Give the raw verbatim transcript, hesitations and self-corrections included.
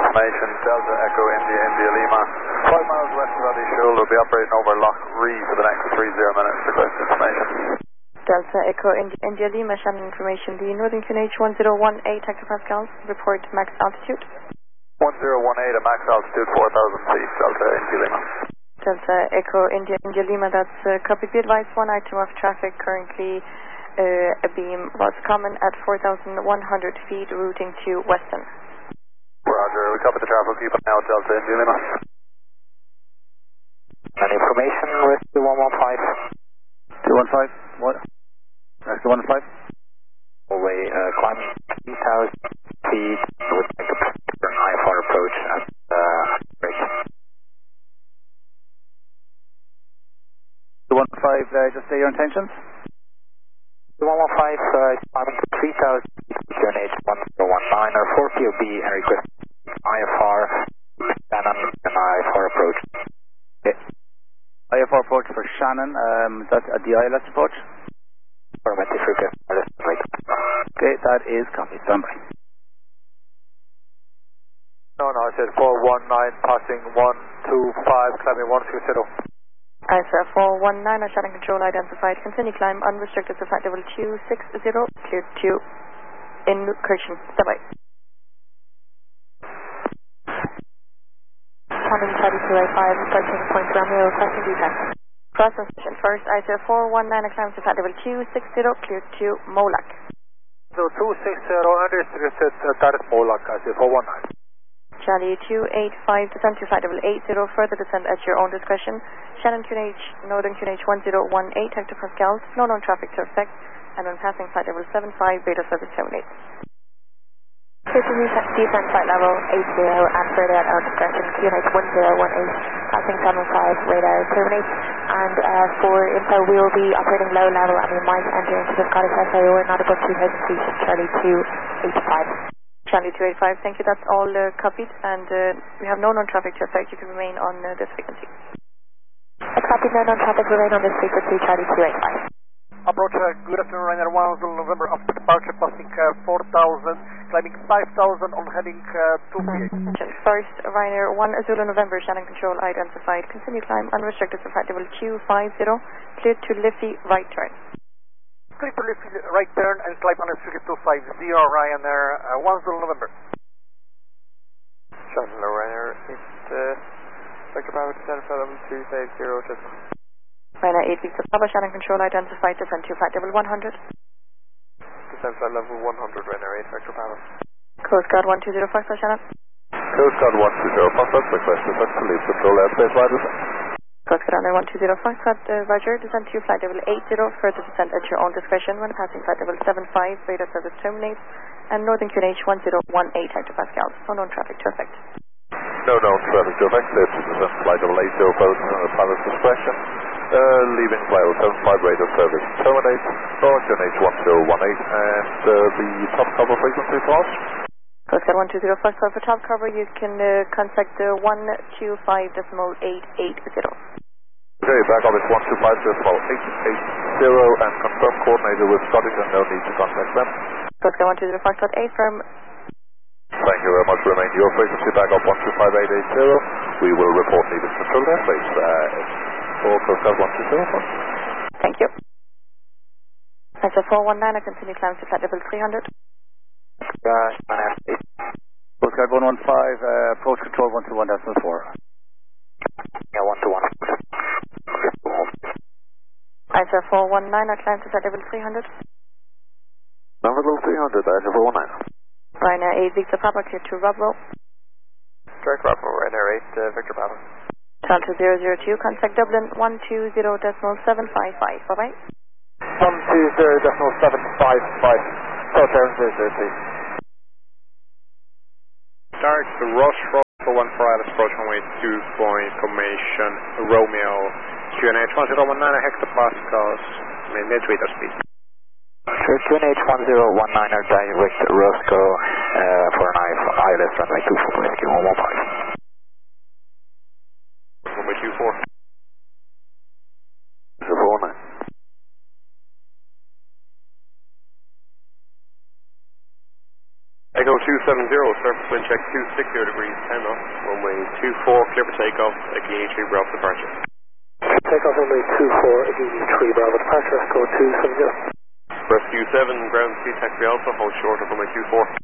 information. Delta Echo India India Lima. Five miles west of Adi Shul. We'll be operating over Loch Ree for the next three zero minutes. Request information. Delta Echo India, India Lima. Shannon information. The Northern Q N H one zero one eight hectopascals. Report max altitude. one zero one eight at max altitude four thousand feet. Delta India Lima. Delta Echo India India Lima. That's uh, copy. Be advised. One item of traffic currently. Uh, a beam was common at four thousand one hundred feet, routing to Weston. Roger, we copy the traffic, keep an eye out Delta India Lima. Any information, Rescue one one five? two one five, what? Rescue one one five? Away, uh, climbing three thousand feet with like a an I F R approach at uh, break. two one five, uh, just say your intentions? one one five, uh, climbing to three thousand feet, Q N H one zero one nine, or four P O B, and request I F R, Shannon, and I F R approach. Okay. I F R approach for Shannon, um, that's uh, the I L S approach? Affirmative, request, right. Okay, that is copy, standby. No, no, I said four one nine, passing one two five, climbing one two zero. Answer four one nine, Shannon control identified. Continue climb, unrestricted to flight level two six zero, clear to incursion. Standby. Coming thirty-two eight five, thirteen point Romeo, requesting descent. Cross transition. First, I S A four one nine, climb to flight level two six zero, clear to Molac. So two six zero, unrestricted, uh, that is Molac, I said four one nine. Charlie two eight five, descend to flight level eight zero, further descent at your own discretion. Shannon Q N H, Northern Q N H one zero one eight hectopascals, no known traffic to affect, and when passing flight level seven five, beta service terminate. Descent flight level eight zero, and further at our discretion, Q N H one zero one eight, passing seven five, radar terminate. And uh, for info, we will be operating low level, and we might enter into the Scottish S A O or not above two thousand feet, Charlie two eight five. Charlie two eight five, thank you, that's all uh, copied, and uh, we have no known traffic to affect. You can remain on uh, this frequency. I copied, no known traffic, remain on this frequency, Charlie two eight five. Approach, uh, good afternoon, Ryanair one Zulu November, after departure, passing uh, four thousand, climbing five thousand on heading uh, two three eight. First, Ryanair one Zulu November, Shannon control identified. Continue climb, unrestricted to flight level two five zero, clear to Liffey, right turn. Clear to Liffey, right turn, and climb unrestricted two five zero, Ryanair uh, one Zulu November. Shannon, Ryanair, it's uh, Vector Bravo, descend flight level two five zero, just. Ryanair eight Victor Papa, Shannon control identified, descend to flight level one hundred. Descend flight level one hundred, Ryanair eight, Vector Bravo. Coast Guard one two zero, Foxtrot, Shannon. Coast Guard one two zero, Foxtrot, request descent to leave control airspace riders. Coast Guard one two zero, Foxtrot, uh, Roger, descend to flight level eight zero, further descent at your own discretion when passing flight level seven five, radar service terminates, and Northern Q N H one zero one eight hectopascals, no known traffic to affect. No known traffic to affect, clear to descent flight level eight zero, further descent at pilot's discretion. Uh, leaving flight level seven five, radar service terminate, Northern Q N H one zero one eight, and uh, the top cover frequency for us? Coast Guard one two zero, Foxtrot, for top cover you can uh, contact the uh, one two five decimal eight eight zero. Okay, back up, it's one two five decimal eight eight zero, and confirm coordinated with Scottish and no need to contact them. Coast Guard one two zero, Foxtrot, eight firm. Thank you very much. Remain your frequency, back up one two five eight eight zero. We will report needed control airspace uh, for Coast Guard one two zero. Thank you. S A four one nine, I continue climb to flight level three hundred. Uh, Coast Guard one one five, uh, approach control one two one decimal four. Yeah, one two one. I S A four one nine, I climb to flight level three hundred. Number level three hundred, I S A four one nine. Ryanair eight Victor Papa, clear to Rubro. Direct Bravo, Ryanair eight, uh, Victor Bravo. Delta zero zero two, contact Dublin one two zero decimal seven five five, bye bye. one two zero decimal seven five five. South Terran zero zero two. Start to Ross for one for Alice, approach runway two point formation, Romeo, Q N H one zero one nine hectopascals, mid radar speed. Sure, Q N H one zero one nine are direct Roscoe uh, for an I L S runway two four, Whiskey one one five. Runway two four. four one nine. Echo two seven zero, surface wind check two six zero degrees, ten knots, runway two four, clear for takeoff, Agini three Bravo departure. Takeoff runway two four, Agini three Bravo departure, go two seven zero. Rescue seven, ground speed taxi Alpha, hold short of runway two four.